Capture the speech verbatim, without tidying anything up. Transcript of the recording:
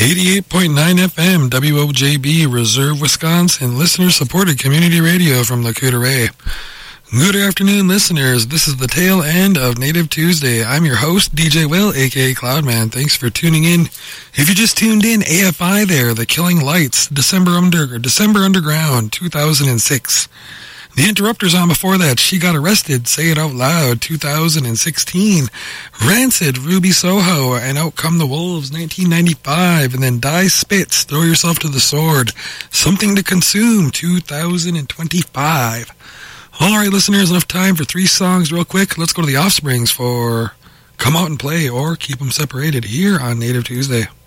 eighty-eight point nine F M, W O J B, Reserve, Wisconsin, listener-supported community radio from the Coudray. Good afternoon, listeners. This is the tail end of Native Tuesday. I'm your host, D J Will, a k a. Cloudman. Thanks for tuning in. If you just tuned in, A F I there, The Killing Lights, December Under December Underground, two thousand six. The Interrupters on before that, She Got Arrested, Say It Out Loud, two thousand sixteen. Rancid, Ruby Soho, and Out Come the Wolves, nineteen ninety-five. And then Die Spitz, Throw Yourself to the Sword, Something to Consume, two thousand twenty-five. All right, listeners, enough time for three songs real quick. Let's go to the Offsprings for Come Out and Play or Keep 'Em Separated here on Native Tuesday.